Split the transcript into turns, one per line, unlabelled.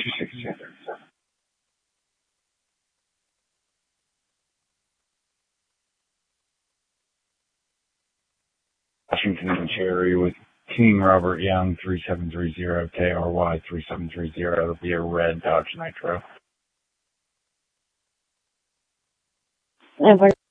26237. Washington and Cherry with King Robert Young 3730 KRY 3730. It'll be a red Dodge Nitro.
And